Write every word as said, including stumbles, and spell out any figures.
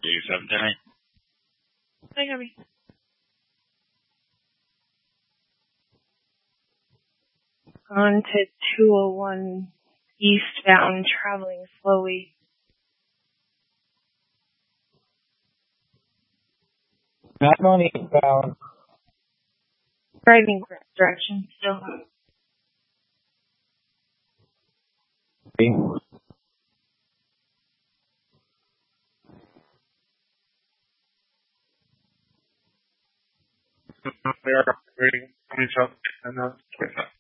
eighty-seven, Jenny. Hi, Gabby. On to two oh one eastbound, traveling slowly. Not on eastbound. Driving correct direction still. Okay. They are waiting for me to and that's